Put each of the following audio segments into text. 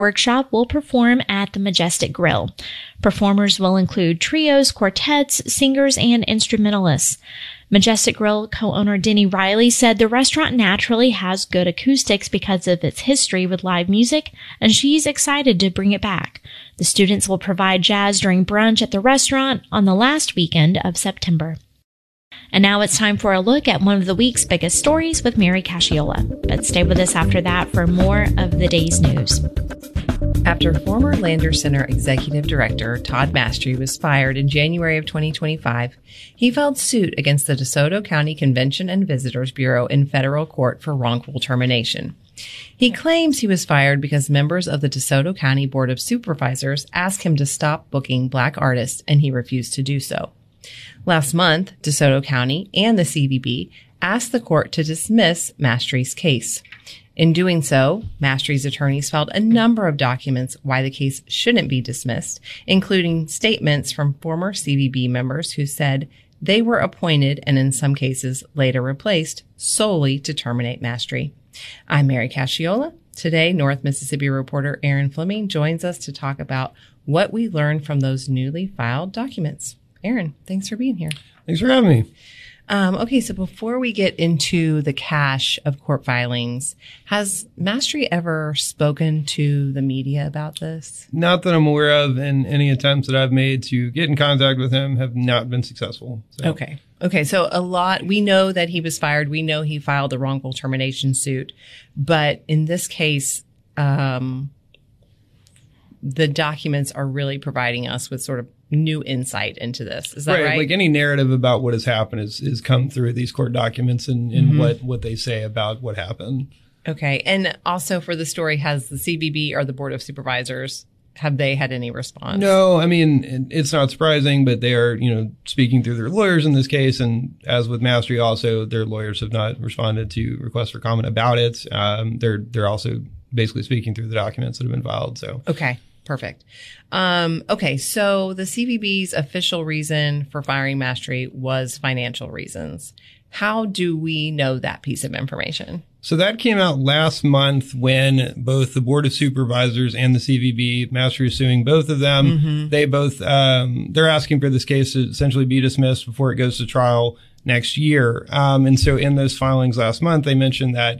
workshop will perform at the Majestic Grill. Performers will include trios, quartets, singers, and instrumentalists. Majestic Grill co-owner Denny Riley said the restaurant naturally has good acoustics because of its history with live music, and she's excited to bring it back. The students will provide jazz during brunch at the restaurant on the last weekend of September. And now it's time for a look at one of the week's biggest stories with Mary Casciola. But stay with us after that for more of the day's news. After former Lander Center Executive Director Todd Mastry was fired in January of 2025, he filed suit against the DeSoto County Convention and Visitors Bureau in federal court for wrongful termination. He claims he was fired because members of the DeSoto County Board of Supervisors asked him to stop booking Black artists, and he refused to do so. Last month, DeSoto County and the CVB asked the court to dismiss Mastry's case. In doing so, Mastry's attorneys filed a number of documents why the case shouldn't be dismissed, including statements from former CVB members who said they were appointed and in some cases later replaced solely to terminate Mastry. I'm Mary Casciola. Today, North Mississippi reporter Aaron Fleming joins us to talk about what we learned from those newly filed documents. Aaron, thanks for being here. Thanks for having me. Okay, so before we get into the cache of court filings, has Mastry ever spoken to the media about this? Not that I'm aware of, and any attempts that I've made to get in contact with him have not been successful. So. Okay, so we know that he was fired. We know he filed a wrongful termination suit. But in this case, the documents are really providing us with sort of new insight into this. Is that right? Like any narrative about what has happened is come through these court documents and what they say about what happened. Okay. And also for the story, has the CVB or the Board of Supervisors, have they had any response? No, I mean, it's not surprising, but they are, speaking through their lawyers in this case. And as with Mastry also, their lawyers have not responded to requests for comment about it. They're also basically speaking through the documents that have been filed. So. Okay. Perfect. Okay, so the CVB's official reason for firing Mastry was financial reasons. How do we know that piece of information? So that came out last month when both the Board of Supervisors and the CVB, Mastry is suing both of them. They both, they're asking for this case to essentially be dismissed before it goes to trial next year. And so in those filings last month, they mentioned that,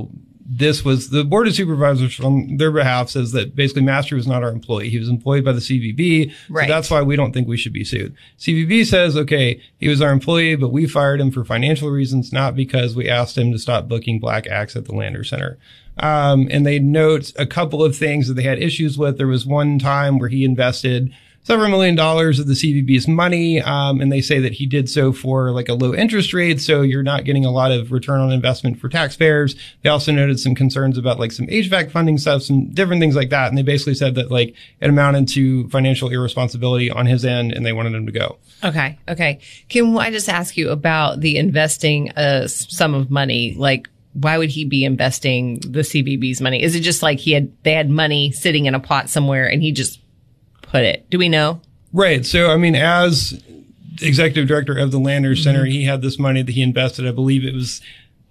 this was the Board of Supervisors on their behalf says that basically Mastry was not our employee. He was employed by the CVB. Right. So that's why we don't think we should be sued. CVB says, okay, he was our employee, but we fired him for financial reasons, not because we asked him to stop booking Black acts at the Lander Center. And they note a couple of things that they had issues with. There was one time where he invested several $1 million of the CVB's money. And they say that he did so for like a low interest rate. So you're not getting a lot of return on investment for taxpayers. They also noted some concerns about like some HVAC funding stuff, some different things like that. And they basically said that like it amounted to financial irresponsibility on his end and they wanted him to go. Okay. Can I just ask you about the investing sum of money? Like, why would he be investing the CVB's money? Is it just like they had money sitting in a pot somewhere and he just put it? Do we know? Right. So, I mean, as executive director of the Lander Center, he had this money that he invested. I believe it was.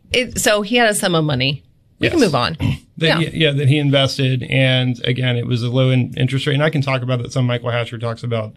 So he had a sum of money. We can move on. That he invested. And again, it was a low interest rate. And I can talk about that. Some Michael Hatcher talks about,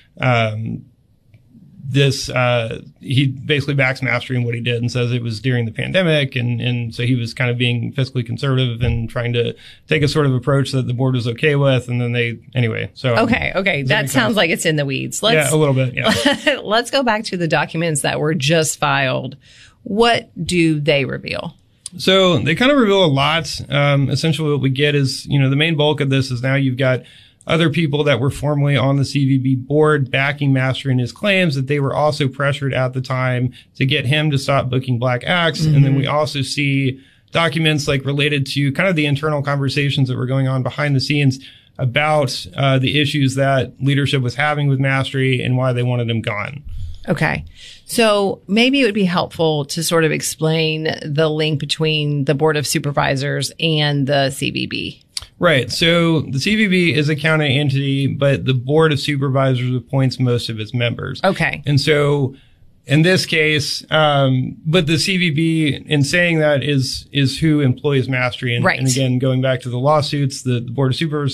this, he basically backs Mastry in what he did and says it was during the pandemic. And so he was kind of being fiscally conservative and trying to take a sort of approach that the board was okay with. And then anyway. So. Okay. That sounds like it's in the weeds. Yeah, a little bit. Yeah. Let's go back to the documents that were just filed. What do they reveal? So they kind of reveal a lot. Essentially what we get is, the main bulk of this is now you've got other people that were formerly on the CVB board backing Mastry in his claims that they were also pressured at the time to get him to stop booking Black acts. And then we also see documents like related to kind of the internal conversations that were going on behind the scenes about the issues that leadership was having with Mastry and why they wanted him gone. Okay. So maybe it would be helpful to sort of explain the link between the Board of Supervisors and the CVB. Right. So the CVB is a county entity, but the Board of Supervisors appoints most of its members. Okay. And so in this case, but the CVB, in saying that, is who employs Mastery. And, right. And again, going back to the lawsuits, the Board of Supervisors